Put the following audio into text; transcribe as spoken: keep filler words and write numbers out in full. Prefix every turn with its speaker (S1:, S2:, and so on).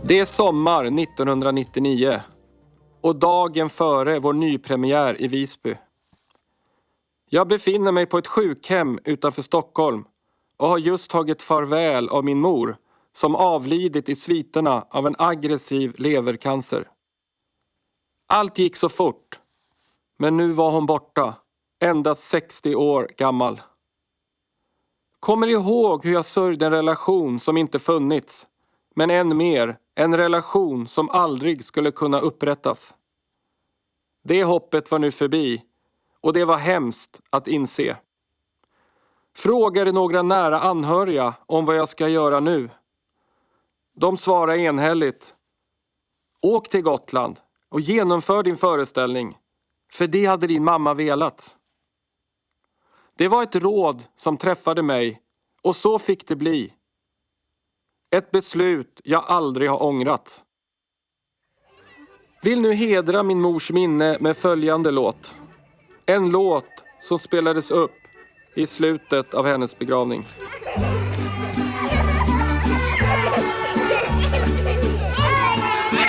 S1: Det är sommar nittonhundranittionio och dagen före vår nypremiär i Visby. Jag befinner mig på ett sjukhem utanför Stockholm och har just tagit farväl av min mor som avlidit i sviterna av en aggressiv levercancer. Allt gick så fort, men nu var hon borta, endast sextio år gammal. Kommer ihåg hur jag sörjde en relation som inte funnits, men än mer en relation som aldrig skulle kunna upprättas. Det hoppet var nu förbi och det var hemskt att inse. Frågade några nära anhöriga om vad jag ska göra nu. De svarade enhälligt: åk till Gotland och genomför din föreställning, för det hade din mamma velat. Det var ett råd som träffade mig och så fick det bli. Ett beslut jag aldrig har ångrat. Vill nu hedra min mors minne med följande låt. En låt som spelades upp i slutet av hennes begravning.